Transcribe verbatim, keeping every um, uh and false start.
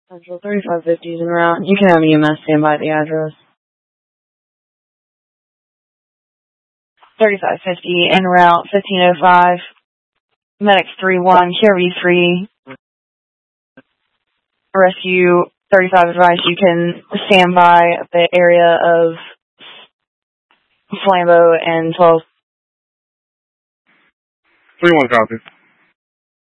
Central thirty-five fifty is en route. You can have E M S stand by at the address. thirty-five fifty en route, fifteen oh five. Medics three one, Q R V three. Rescue thirty-five advice. You can stand by at the area of Flambeau and twelve. three one copy.